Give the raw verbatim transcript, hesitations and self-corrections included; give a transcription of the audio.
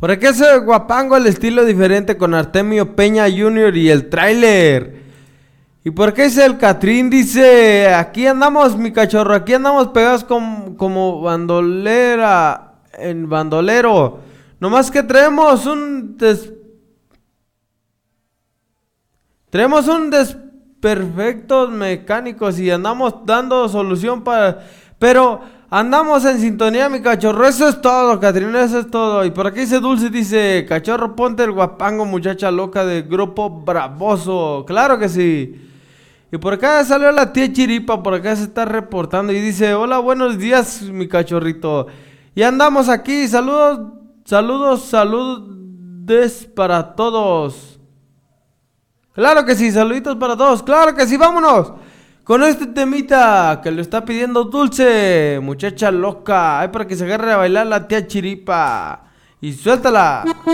¿Por qué ese guapango el estilo diferente con Artemio Peña junior y el tráiler? ¿Y por qué dice el Catrín? Dice, aquí andamos, mi cachorro, aquí andamos pegados como, como bandolera, en bandolero. Nomás que traemos un des... Traemos un desperfectos mecánicos y andamos dando solución para... Pero andamos en sintonía, mi cachorro. Eso es todo, Catrina, eso es todo. Y por aquí dice Dulce, dice, cachorro, ponte el guapango, muchacha loca del grupo Bravoso. Claro que sí. Y por acá salió la tía Chiripa, por acá se está reportando y dice, hola, buenos días, mi cachorrito. Y andamos aquí, saludos, saludos, saludos para todos. Claro que sí, saluditos para todos, claro que sí, vámonos. Con este temita que lo está pidiendo Dulce, muchacha loca, hay para que se agarre a bailar la tía Chiripa. Y suéltala.